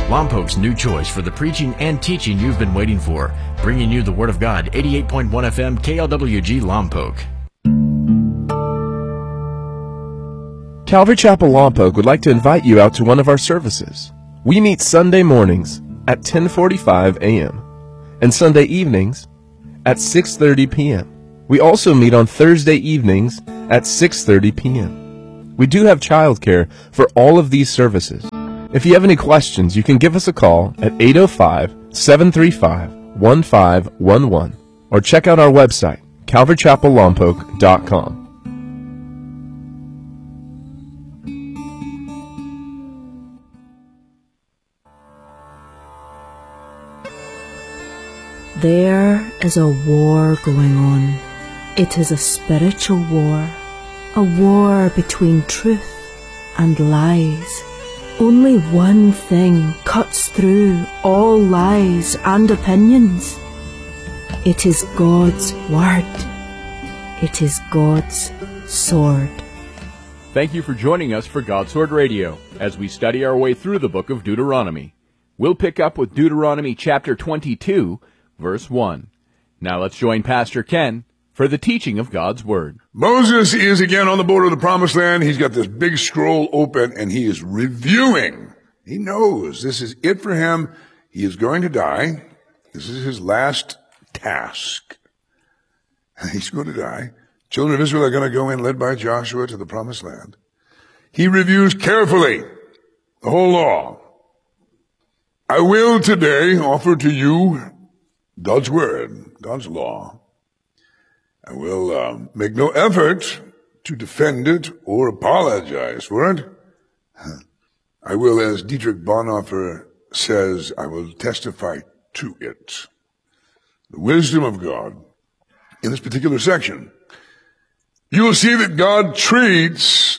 Lompoc's new choice for the preaching and teaching you've been waiting for. Bringing you the Word of God, 88.1 FM KLWG Lompoc. Calvary Chapel Lompoc would like to invite you out to one of our services. We meet Sunday mornings at 10:45 a.m. and Sunday evenings at 6:30 p.m. We also meet on Thursday evenings at 6:30 p.m. We do have childcare for all of these services. If you have any questions, you can give us a call at 805-735-1511 or check out our website, calvarychapellompoc.com. There is a war going on. It is a spiritual war, a war between truth and lies. Only one thing cuts through all lies and opinions. It is God's Word. It is God's sword. Thank you for joining us for God's Sword Radio as we study our way through the book of Deuteronomy. We'll pick up with Deuteronomy chapter 22, verse 1. Now let's join Pastor Ken for the teaching of God's Word. Moses is again on the border of the Promised Land. He's got this big scroll open, and he is reviewing. He knows this is it for him. He is going to die. This is his last task. He's going to die. Children of Israel are going to go in, led by Joshua, to the Promised Land. He reviews carefully the whole law. I will today offer to you God's Word, God's law. I will make no effort to defend it or apologize for it. I will, as Dietrich Bonhoeffer says, I will testify to it. The wisdom of God. In this particular section, you will see that God treats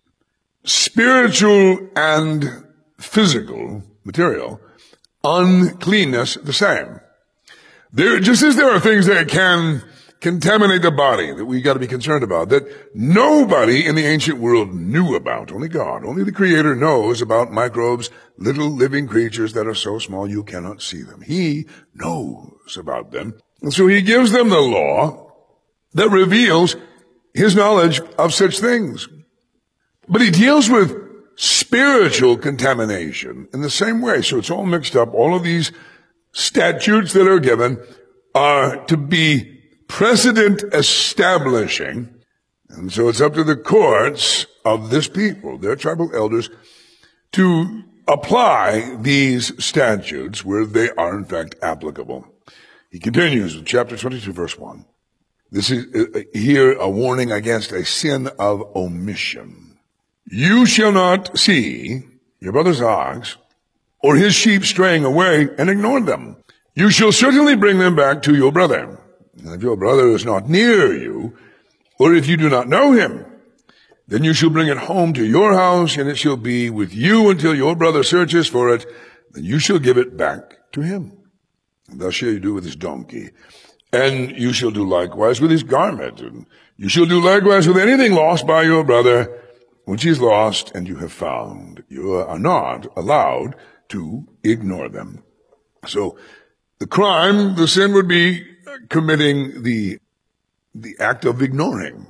spiritual and physical, material, uncleanness the same. Just as there are things that can contaminate the body that we got to be concerned about, that nobody in the ancient world knew about. Only God, only the Creator knows about microbes, little living creatures that are so small you cannot see them. He knows about them. And so he gives them the law that reveals his knowledge of such things. But he deals with spiritual contamination in the same way. So it's all mixed up. All of these statutes that are given are to be precedent establishing. And so it's up to the courts of this people, their tribal elders, to apply these statutes where they are in fact applicable. He continues in chapter 22, verse 1. This is here a warning against a sin of omission. You shall not see your brother's ox or his sheep straying away and ignore them. You shall certainly bring them back to your brother. And if your brother is not near you, or if you do not know him, then you shall bring it home to your house, and it shall be with you until your brother searches for it. Then you shall give it back to him. And thus shall you do with his donkey. And you shall do likewise with his garment. And you shall do likewise with anything lost by your brother, which is lost and you have found. You are not allowed to ignore them. So the crime, the sin would be committing the act of ignoring.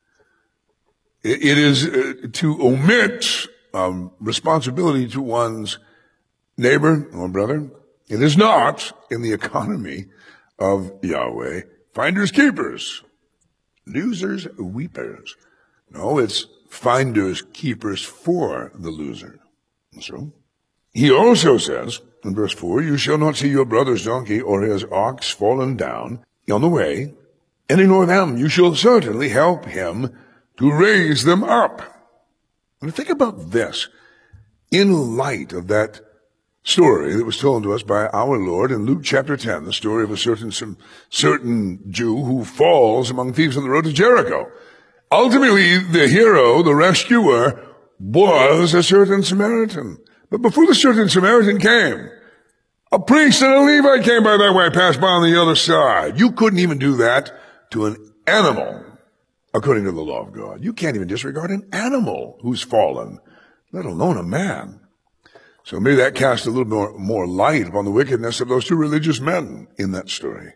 It is to omit responsibility to one's neighbor or brother. It is not in the economy of Yahweh finders keepers, losers weepers. No, it's finders keepers for the loser. So he also says in verse 4, you shall not see your brother's donkey or his ox fallen down on the way and ignore them. You shall certainly help him to raise them up. And think about this in light of that story that was told to us by our Lord in Luke chapter 10, the story of a certain Jew who falls among thieves on the road to Jericho. Ultimately, the hero, the rescuer, was a certain Samaritan. But before the certain Samaritan came, a priest and a Levite came by that way, passed by on the other side. You couldn't even do that to an animal, according to the law of God. You can't even disregard an animal who's fallen, let alone a man. So maybe that casts a little more light upon the wickedness of those two religious men in that story.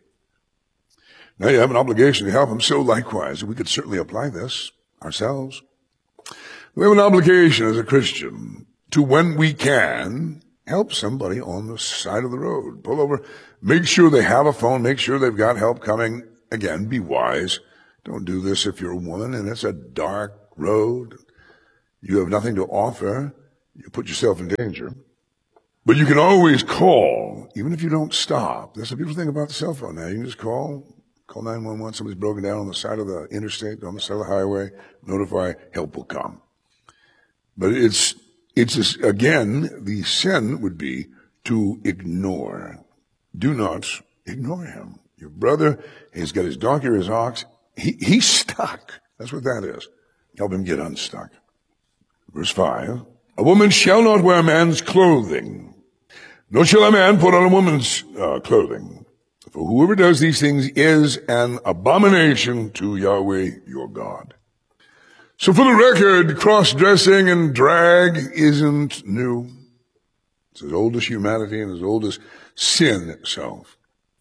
Now you have an obligation to help them. So likewise, we could certainly apply this ourselves. We have an obligation as a Christian to, when we can, help somebody on the side of the road. Pull over, make sure they have a phone, make sure they've got help coming. Again, be wise. Don't do this if you're a woman and it's a dark road. You have nothing to offer. You put yourself in danger. But you can always call, even if you don't stop. That's the beautiful thing about the cell phone now. You can just call 911. Somebody's broken down on the side of the interstate, on the side of the highway. Notify, help will come. But it's again, the sin would be to ignore. Do not ignore him. Your brother, he's got his donkey or his ox. He's stuck. That's what that is. Help him get unstuck. Verse 5. A woman shall not wear man's clothing, nor shall a man put on a woman's clothing. For whoever does these things is an abomination to Yahweh your God. So for the record, cross-dressing and drag isn't new. It's as old as humanity and as old as sin itself.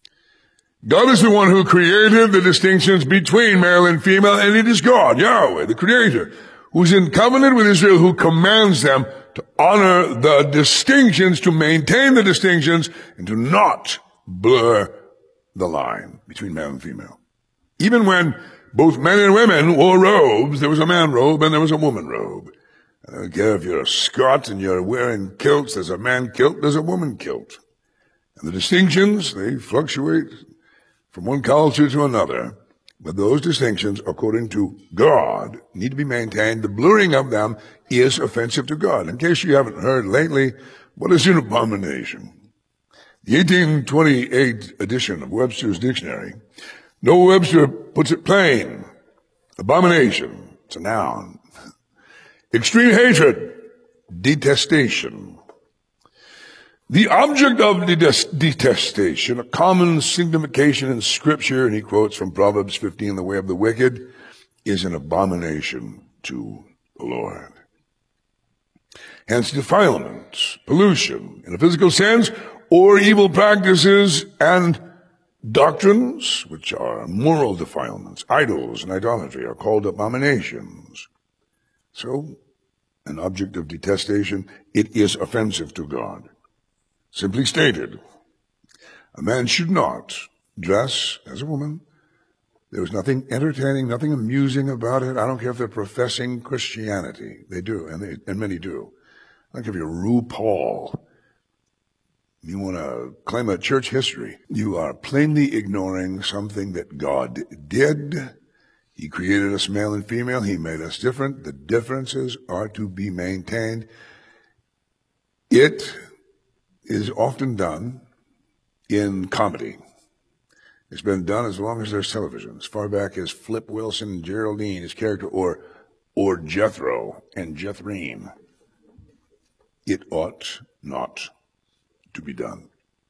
God is the one who created the distinctions between male and female, and it is God, Yahweh, the Creator, who's in covenant with Israel, who commands them to honor the distinctions, to maintain the distinctions, and to not blur the line between male and female. Even when both men and women wore robes, there was a man robe and there was a woman robe. I don't care if you're a Scot and you're wearing kilts, there's a man kilt, there's a woman kilt. And the distinctions, they fluctuate from one culture to another. But those distinctions, according to God, need to be maintained. The blurring of them is offensive to God. In case you haven't heard lately, what is an abomination? The 1828 edition of Webster's Dictionary, Noah Webster puts it plain. Abomination, it's a noun. Extreme hatred, detestation. The object of detestation, a common signification in Scripture, and he quotes from Proverbs 15, the way of the wicked, is an abomination to the Lord. Hence defilement, pollution, in a physical sense, or evil practices and doctrines, which are moral defilements, idols and idolatry, are called abominations. So, an object of detestation, it is offensive to God. Simply stated, a man should not dress as a woman. There was nothing entertaining, nothing amusing about it. I don't care if they're professing Christianity. They do, and many do. I don't care if you're RuPaul. You want to claim a church history. You are plainly ignoring something that God did. He created us male and female. He made us different. The differences are to be maintained. It is often done in comedy. It's been done as long as there's television, as far back as Flip Wilson and Geraldine, his character, or Jethro and Jethrine. It ought not to be done.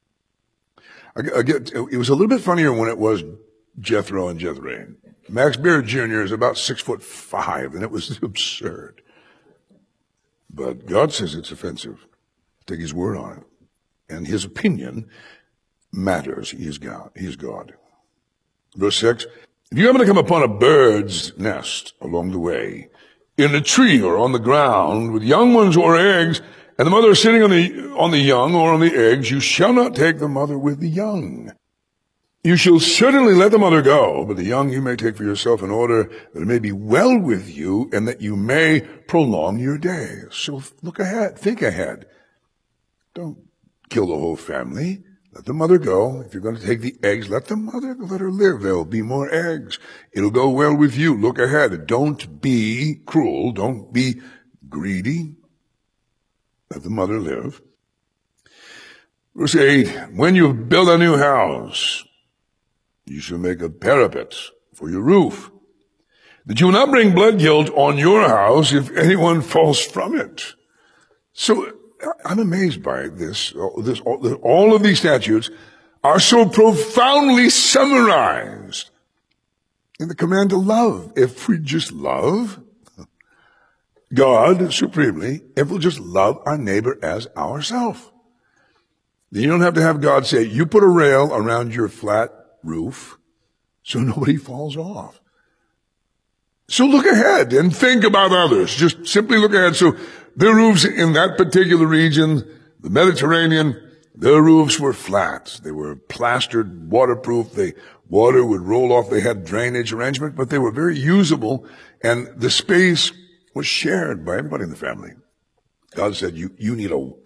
It was a little bit funnier when it was Jethro and Jethrine. Max Beard Jr. is about 6'5", and it was absurd. But God says it's offensive. Take his word on it. And his opinion matters. He is God. He is God. Verse 6, if you happen to come upon a bird's nest along the way, in a tree or on the ground, with young ones or eggs, and the mother is sitting on the young or on the eggs, you shall not take the mother with the young. You shall certainly let the mother go, but the young you may take for yourself, in order that it may be well with you and that you may prolong your days. So look ahead, think ahead. Don't kill the whole family. Let the mother go. If you're going to take the eggs, let her live. There will be more eggs. It'll go well with you. Look ahead. Don't be cruel. Don't be greedy. Let the mother live. Verse 8, when you build a new house, you shall make a parapet for your roof, that you will not bring blood guilt on your house if anyone falls from it. So I'm amazed by this. All of these statutes are so profoundly summarized in the command to love. If we just love, God supremely, if we'll just love our neighbor as ourselves. Then you don't have to have God say, you put a rail around your flat roof so nobody falls off. So look ahead and think about others. Just simply look ahead. So their roofs in that particular region, the Mediterranean, their roofs were flat. They were plastered, waterproof. Water would roll off. They had drainage arrangement, but they were very usable, and the space was shared by everybody in the family. God said, you need a